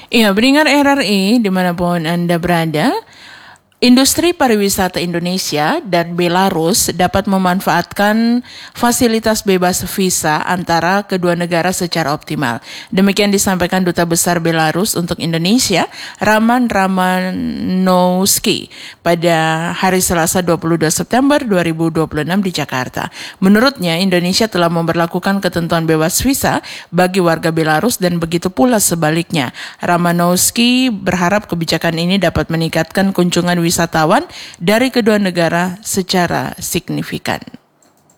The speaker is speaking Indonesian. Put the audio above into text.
Iya, pendengar RRI dimanapun Anda berada, industri pariwisata Indonesia dan Belarus dapat memanfaatkan fasilitas bebas visa antara kedua negara secara optimal. Demikian disampaikan Duta Besar Belarus untuk Indonesia, Raman Ramanowski, pada hari Selasa 22 September 2026 di Jakarta. Menurutnya, Indonesia telah memberlakukan ketentuan bebas visa bagi warga Belarus dan begitu pula sebaliknya. Ramanowski berharap kebijakan ini dapat meningkatkan kunjungan wisatawan dari kedua negara secara signifikan.